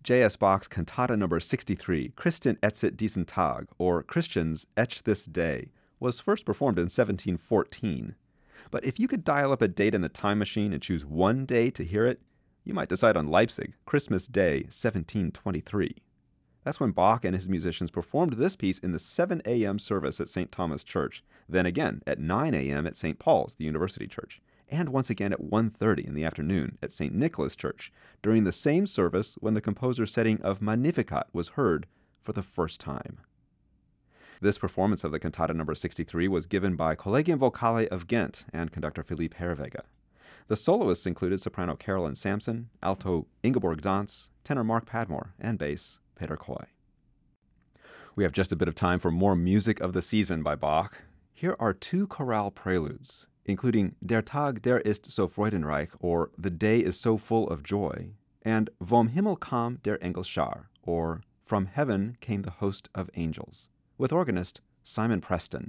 J.S. Bach's Cantata No. 63, Christen etzet diesen Tag, or Christians Etch This Day, was first performed in 1714. But if you could dial up a date in the time machine and choose one day to hear it, you might decide on Leipzig, Christmas Day, 1723. That's when Bach and his musicians performed this piece in the 7 a.m. service at St. Thomas Church, then again at 9 a.m. at St. Paul's, the University Church, and once again at 1:30 in the afternoon at St. Nicholas Church, during the same service when the composer's setting of Magnificat was heard for the first time. This performance of the Cantata No. 63 was given by Collegium Vocale of Ghent and conductor Philippe Herreweghe. The soloists included soprano Carolyn Sampson, alto Ingeborg Dantz, tenor Mark Padmore, and bass Peter Coy. We have just a bit of time for more music of the season by Bach. Here are two chorale preludes, including Der Tag der ist so freudenreich, or The Day is so full of joy, and Vom Himmel kam der Engelschar, or From Heaven Came the Host of Angels, with organist Simon Preston.